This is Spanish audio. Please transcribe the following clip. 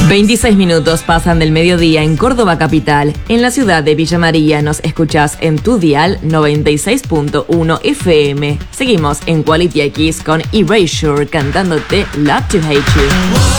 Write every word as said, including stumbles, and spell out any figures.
veintiséis minutos pasan del mediodía en Córdoba capital. En la ciudad de Villa María nos escuchás en tu dial noventa y seis punto uno F M. Seguimos en Quality X con Erasure cantándote Love to Hate You.